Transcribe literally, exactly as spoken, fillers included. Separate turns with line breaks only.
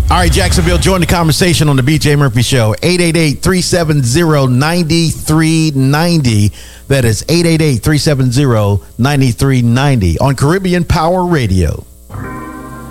All right, Jacksonville, join the conversation on the B J Murphy Show. eight eight eight, three seven zero, nine three nine zero. That is eight eight eight, three seven zero, nine three nine zero on Caribbean Power Radio.